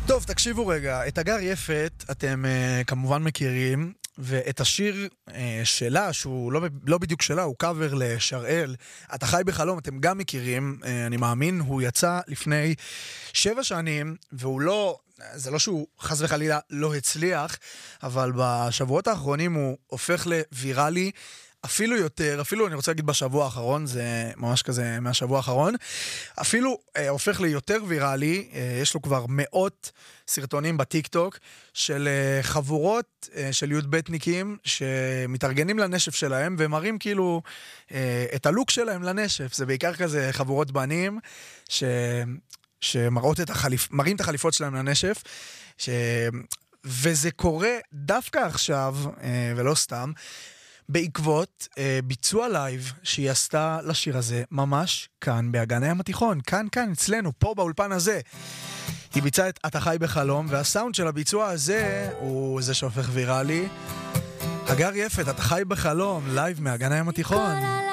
טוב, תקשיבו רגע, את הגר יפת אתם כמובן מכירים, ואת השיר שלה, שהוא לא בדיוק שלה, הוא קאבר לשראל, אתה חי בחלום, אתם גם מכירים, אני מאמין, הוא יצא לפני 7 שנים, והוא לא, זה לא שהוא חס וחלילה לא הצליח, אבל בשבועות האחרונים הוא הופך לוויראלי, אפילו יותר, אפילו אני רוצה להגיד בשבוע האחרון, זה ממש כזה מהשבוע האחרון, אפילו הופך ליותר ויראלי, יש לו כבר מאות סרטונים בטיק-טוק של חבורות של י"בניקים שמתארגנים לנשף שלהם ומראים כאילו את הלוק שלהם לנשף, זה בעיקר כזה חבורות בנים שמראים את החליפות שלהם לנשף, וזה קורה דווקא עכשיו, ולא סתם, בעקבות ביצוע לייב שהיא עשתה לשיר הזה ממש כאן באגן הים התיכון, כאן אצלנו, פה באולפן הזה. היא ביצעה את אתה חי בחלום, והסאונד של הביצוע הזה הוא זה שהופך ויראלי. הגר יפת, אתה חי בחלום, לייב מאגן הים התיכון.